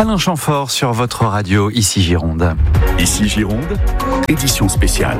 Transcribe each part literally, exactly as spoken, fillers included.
Alain Chamfort sur votre radio, ici Gironde. Ici Gironde, édition spéciale.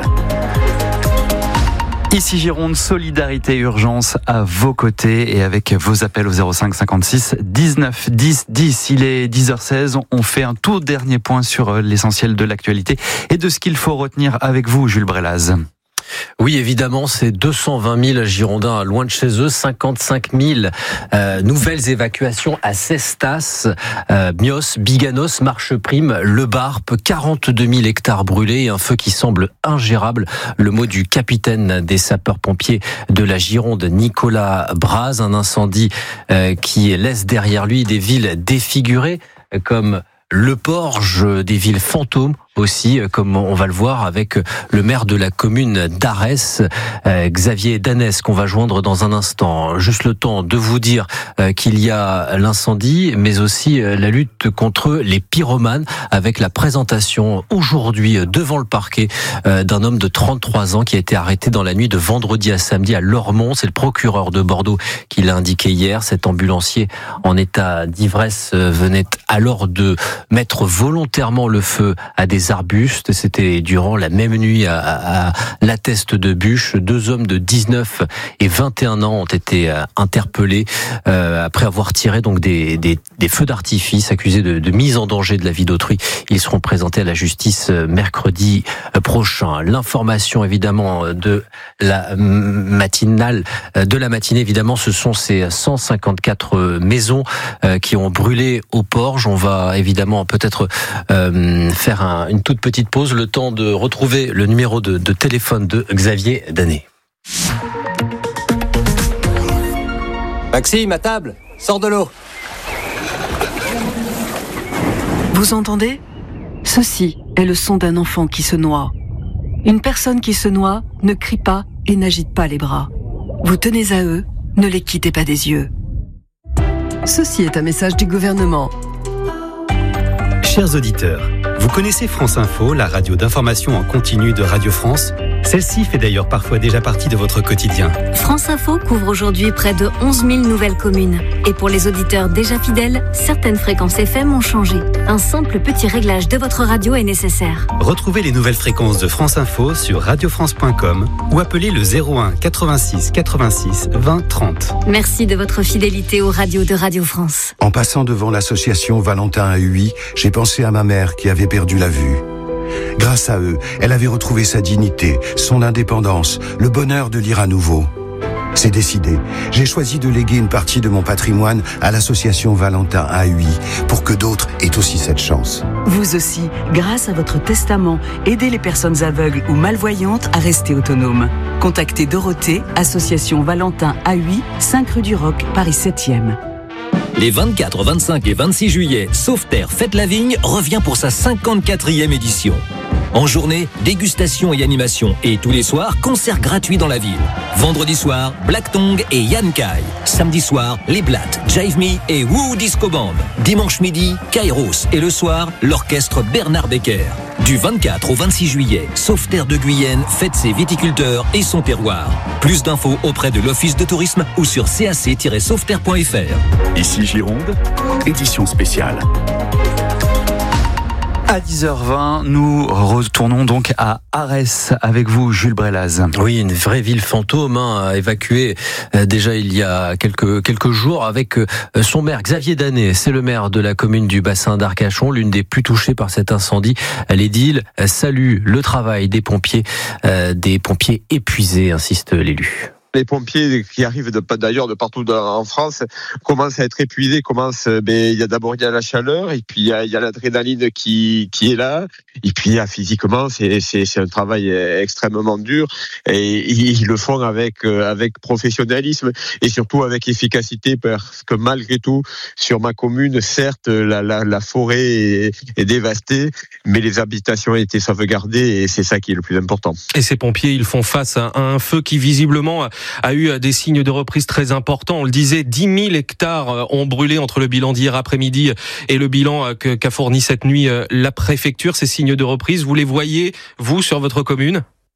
Ici Gironde, solidarité urgence à vos côtés et avec vos appels au zéro cinq cinquante-six dix-neuf dix dix. Il est dix heures seize, on fait un tout dernier point sur l'essentiel de l'actualité et de ce qu'il faut retenir avec vous, Jules Brelaz. Oui, évidemment, c'est deux cent vingt mille Girondins loin de chez eux, cinquante-cinq mille euh, nouvelles évacuations à Cestas, euh, Mios, Biganos, Marcheprime, Le Barpe, quarante-deux mille hectares brûlés et un feu qui semble ingérable. Le mot du capitaine des sapeurs-pompiers de la Gironde, Nicolas Braz, un incendie euh, qui laisse derrière lui des villes défigurées comme Le Porge, des villes fantômes aussi, comme on va le voir avec le maire de la commune d'Arès, euh, Xavier Danès, qu'on va joindre dans un instant. Juste le temps de vous dire euh, qu'il y a l'incendie, mais aussi euh, la lutte contre les pyromanes, avec la présentation aujourd'hui euh, devant le parquet euh, d'un homme de trente-trois ans qui a été arrêté dans la nuit de vendredi à samedi à Lormont. C'est le procureur de Bordeaux qui l'a indiqué hier. Cet ambulancier en état d'ivresse euh, venait alors de mettre volontairement le feu à des arbustes. C'était durant la même nuit à, à, à la Teste de Bûche. Deux hommes de dix-neuf et vingt et un ans ont été euh, interpellés euh, après avoir tiré donc des, des, des feux d'artifice, accusés de, de mise en danger de la vie d'autrui. Ils seront présentés à la justice mercredi prochain. L'information évidemment de la matinale, de la matinée évidemment, ce sont ces cent cinquante-quatre maisons euh, qui ont brûlé au Porge. On va évidemment peut-être euh, faire un une toute petite pause, le temps de retrouver le numéro de, de téléphone de Xavier Danet. Maxime, à table, sors de l'eau. Vous entendez ? Ceci est le son d'un enfant qui se noie. Une personne qui se noie ne crie pas et n'agite pas les bras. Vous tenez à eux, ne les quittez pas des yeux. Ceci est un message du gouvernement. Chers auditeurs, vous connaissez France Info, la radio d'information en continu de Radio France ? Celle-ci fait d'ailleurs parfois déjà partie de votre quotidien. France Info couvre aujourd'hui près de onze mille nouvelles communes. Et pour les auditeurs déjà fidèles, certaines fréquences F M ont changé. Un simple petit réglage de votre radio est nécessaire. Retrouvez les nouvelles fréquences de France Info sur radio france point com ou appelez le zéro un quatre-vingt-six quatre-vingt-six vingt trente. Merci de votre fidélité aux radios de Radio France. En passant devant l'association Valentin à U I, j'ai pensé à ma mère qui avait perdu la vue. Grâce à eux, elle avait retrouvé sa dignité, son indépendance, le bonheur de lire à nouveau. C'est décidé. J'ai choisi de léguer une partie de mon patrimoine à l'association Valentin à U I pour que d'autres aient aussi cette chance. Vous aussi, grâce à votre testament, aidez les personnes aveugles ou malvoyantes à rester autonomes. Contactez Dorothée, association Valentin à U I, cinq rue du Roc, Paris septième. Les vingt-quatre, vingt-cinq et vingt-six juillet, Sauveterre Fête la Vigne revient pour sa cinquante-quatrième édition. En journée, dégustation et animation. Et tous les soirs, concerts gratuits dans la ville. Vendredi soir, Black Tongue et Yann Kai. Samedi soir, Les Blattes, Jive Me et Woo Disco Band. Dimanche midi, Kairos. Et le soir, l'orchestre Bernard Becker. Du vingt-quatre au vingt-six juillet, Sauveterre de Guyenne fête ses viticulteurs et son terroir. Plus d'infos auprès de l'Office de tourisme ou sur cac tiret sauveterre point f r. Ici Gironde, édition spéciale. À dix heures vingt, nous retournons donc à Arès avec vous, Jules Brelaz. Oui, une vraie ville fantôme, hein, évacuée euh, déjà il y a quelques quelques jours avec euh, son maire Xavier Danet. C'est le maire de la commune du bassin d'Arcachon, l'une des plus touchées par cet incendie. L'édile salue le travail des pompiers, euh, des pompiers épuisés, insiste l'élu. Les pompiers qui arrivent de, d'ailleurs de partout en France commencent à être épuisés. Commencent, ben, il y a d'abord il y a la chaleur et puis il y a, il y a l'adrénaline qui qui est là. Et puis là, physiquement, c'est c'est c'est un travail extrêmement dur et ils le font avec avec professionnalisme et surtout avec efficacité parce que malgré tout, sur ma commune, certes, la la, la forêt est, est dévastée, mais les habitations ont été sauvegardées et c'est ça qui est le plus important. Et ces pompiers, ils font face à un feu qui visiblement a eu des signes de reprise très importants. On le disait, dix mille hectares ont brûlé entre le bilan d'hier après-midi et le bilan qu'a fourni cette nuit la préfecture. Ces signes de reprise, vous les voyez, vous, sur votre commune ?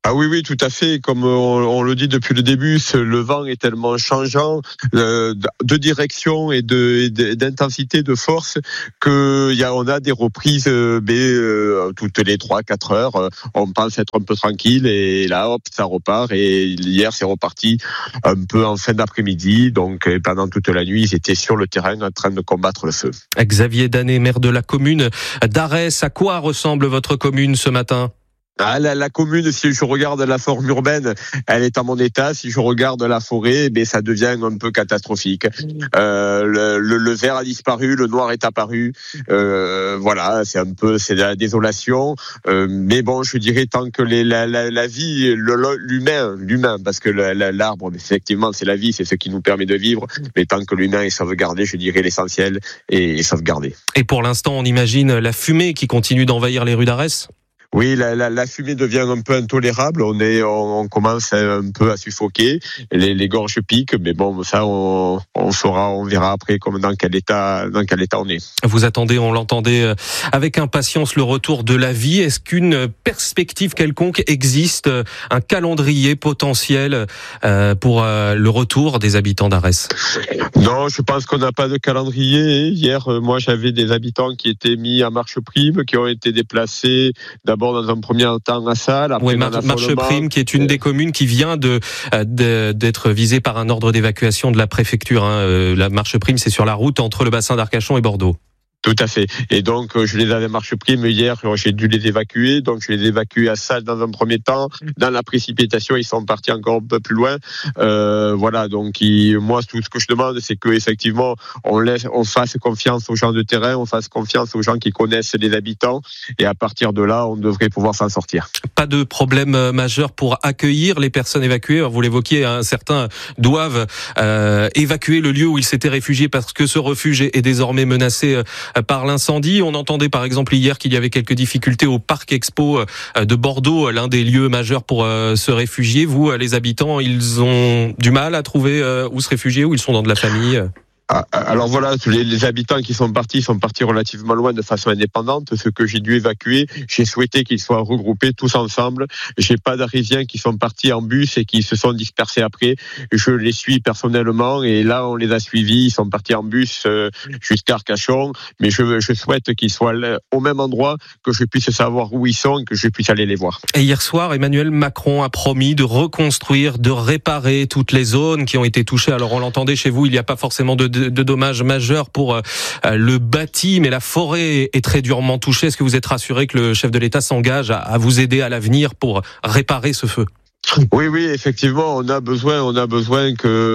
Ah oui, oui, tout à fait. Comme on, on le dit depuis le début, le vent est tellement changeant euh, de direction et de, et d'intensité, de force, que y a, on a des reprises euh, euh, toutes les trois, quatre heures. On pense être un peu tranquille et là, hop, ça repart. Et hier, c'est reparti un peu en fin d'après-midi. Donc, pendant toute la nuit, ils étaient sur le terrain en train de combattre le feu. Xavier Danet, maire de la commune d'Arès. À quoi ressemble votre commune ce matin ? Ah, la, la commune, si je regarde la forme urbaine, elle est à mon état. Si je regarde la forêt, ben ça devient un peu catastrophique. Euh, le, le, le vert a disparu, le noir est apparu. Euh, voilà, c'est un peu, c'est de la désolation. Euh, mais bon, je dirais tant que les, la, la, la vie, le, l'humain, l'humain, parce que la, la, l'arbre, effectivement, c'est la vie, c'est ce qui nous permet de vivre. Mais tant que l'humain est sauvegardé, je dirais l'essentiel est, est sauvegardé. Et pour l'instant, on imagine la fumée qui continue d'envahir les rues d'Arès ? Oui, la, la, la fumée devient un peu intolérable. On est, on, on commence un peu à suffoquer. Les, les gorges piquent, mais bon, ça, on, on saura, on verra après comme dans quel état, dans quel état on est. Vous attendez, on l'entendait avec impatience, le retour de la vie. Est-ce qu'une perspective quelconque existe, un calendrier potentiel pour le retour des habitants d'Arès ? Non, je pense qu'on n'a pas de calendrier. Hier, moi, j'avais des habitants qui étaient mis à marche prime, qui ont été déplacés d'abord dans un premier temps à Salles, après oui, Mar- Marche Prime, qui est une des communes qui vient de, de d'être visée par un ordre d'évacuation de la préfecture. Hein. La Marche Prime, c'est sur la route entre le bassin d'Arcachon et Bordeaux. Tout à fait. Et donc, je les avais marche prime hier, j'ai dû les évacuer. Donc, je les ai évacués à Salles dans un premier temps. Dans la précipitation, ils sont partis encore un peu plus loin. Euh, voilà. Donc, ils, moi, tout ce que je demande, c'est que effectivement, on laisse, on fasse confiance aux gens de terrain, on fasse confiance aux gens qui connaissent les habitants. Et à partir de là, on devrait pouvoir s'en sortir. Pas de problème majeur pour accueillir les personnes évacuées. Vous l'évoquiez, hein, certains doivent euh, évacuer le lieu où ils s'étaient réfugiés parce que ce refuge est désormais menacé par l'incendie. On entendait par exemple hier qu'il y avait quelques difficultés au Parc Expo de Bordeaux, l'un des lieux majeurs pour se réfugier. Vous, les habitants, ils ont du mal à trouver où se réfugier, ou ils sont dans de la famille ? Alors voilà, les, les habitants qui sont partis sont partis relativement loin de façon indépendante. Ce que j'ai dû évacuer, j'ai souhaité qu'ils soient regroupés tous ensemble. J'ai pas d'Arisiens qui sont partis en bus et qui se sont dispersés après. Je les suis personnellement et là on les a suivis. Ils sont partis en bus euh, jusqu'à Arcachon, mais je, je souhaite qu'ils soient là, au même endroit, que je puisse savoir où ils sont et que je puisse aller les voir. Et hier soir, Emmanuel Macron a promis de reconstruire, de réparer toutes les zones qui ont été touchées. Alors on l'entendait chez vous, il n'y a pas forcément de de, de dommages majeurs pour euh, le bâti, mais la forêt est très durement touchée. Est-ce que vous êtes rassuré que le chef de l'État s'engage à, à vous aider à l'avenir pour réparer ce feu ? Oui, oui, effectivement, on a besoin, on a besoin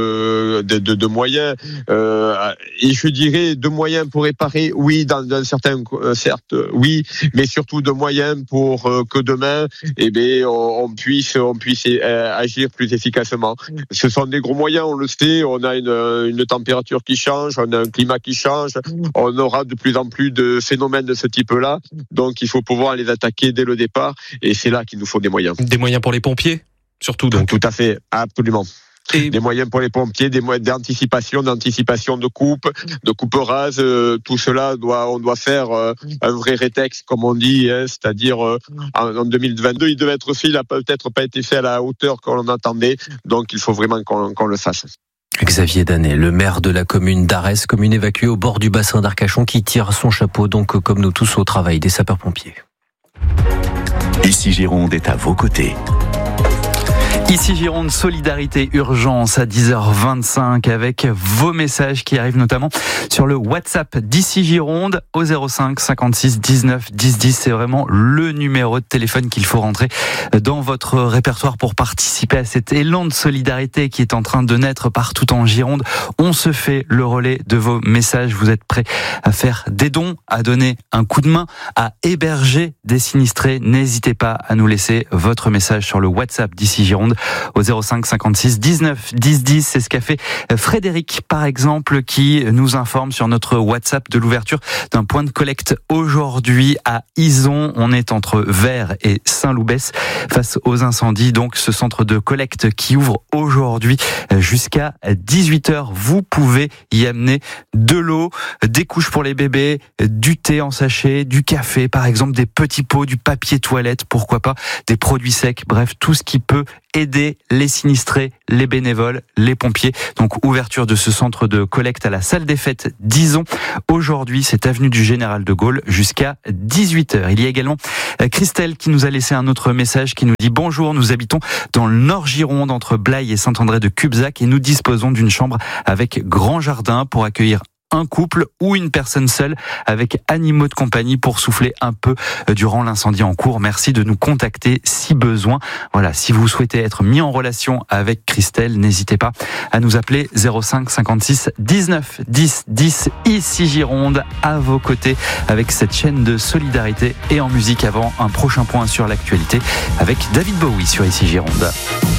que de, de, de moyens. Euh, et je dirais de moyens pour réparer, oui, dans, dans certains, certes, oui, mais surtout de moyens pour euh, que demain, eh bien, on, on puisse, on puisse euh, agir plus efficacement. Ce sont des gros moyens, on le sait. On a une, une température qui change, on a un climat qui change. On aura de plus en plus de phénomènes de ce type-là. Donc, il faut pouvoir les attaquer dès le départ. Et c'est là qu'il nous faut des moyens. Des moyens pour les pompiers ? Surtout donc. Tout à fait, absolument. Et des moyens pour les pompiers, des moyens d'anticipation, d'anticipation de coupe, de coupe rase, euh, tout cela doit, on doit faire euh, un vrai rétex, comme on dit, hein, c'est-à-dire euh, en, en deux mille vingt-deux, il devait être fait, il n'a peut-être pas été fait à la hauteur qu'on attendait, donc il faut vraiment qu'on, qu'on le fasse. Xavier Danet, le maire de la commune d'Arès, commune évacuée au bord du bassin d'Arcachon, qui tire son chapeau, donc comme nous tous, au travail des sapeurs-pompiers. Ici Gironde est à vos côtés. Ici Gironde, solidarité, urgence à dix heures vingt-cinq avec vos messages qui arrivent notamment sur le WhatsApp d'Ici Gironde au zéro cinq cinquante-six dix-neuf dix dix. C'est vraiment le numéro de téléphone qu'il faut rentrer dans votre répertoire pour participer à cet élan de solidarité qui est en train de naître partout en Gironde. On se fait le relais de vos messages. Vous êtes prêts à faire des dons, à donner un coup de main, à héberger des sinistrés. N'hésitez pas à nous laisser votre message sur le WhatsApp d'Ici Gironde au zéro cinq cinquante-six dix-neuf dix dix. C'est ce qu'a fait Frédéric, par exemple, qui nous informe sur notre WhatsApp de l'ouverture d'un point de collecte aujourd'hui à Izon. On est entre Vers et Saint-Loubès face aux incendies. Donc, ce centre de collecte qui ouvre aujourd'hui jusqu'à dix-huit heures. Vous pouvez y amener de l'eau, des couches pour les bébés, du thé en sachet, du café, par exemple, des petits pots, du papier toilette, pourquoi pas, des produits secs, bref, tout ce qui peut aider les sinistrés, les bénévoles, les pompiers. Donc, ouverture de ce centre de collecte à la salle des fêtes d'Izon. Aujourd'hui, c'est avenue du Général de Gaulle jusqu'à dix-huit heures. Il y a également Christelle qui nous a laissé un autre message qui nous dit « Bonjour, nous habitons dans le Nord Gironde entre Blaye et Saint-André de Cubzac et nous disposons d'une chambre avec grand jardin pour accueillir un couple ou une personne seule avec animaux de compagnie pour souffler un peu durant l'incendie en cours. Merci de nous contacter si besoin. Voilà, si vous souhaitez être mis en relation avec Christelle, n'hésitez pas à nous appeler zéro cinq cinquante-six dix-neuf dix dix. Ici Gironde, à vos côtés avec cette chaîne de solidarité et en musique avant un prochain point sur l'actualité avec David Bowie sur Ici Gironde.